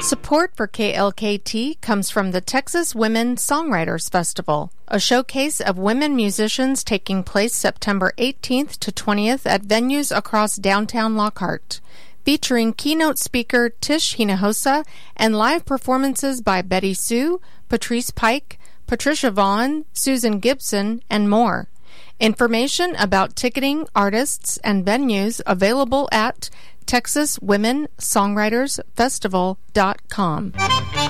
Support for KLKT comes from the Texas Women Songwriters Festival, a showcase of women musicians taking place September 18th to 20th at venues across downtown Lockhart, featuring keynote speaker Tish Hinojosa and live performances by Betty Sue, Patrice Pike, Patricia Vaughn, Susan Gibson, and more. Information about ticketing, artists, and venues available at TexasWomenSongwritersFestival.com.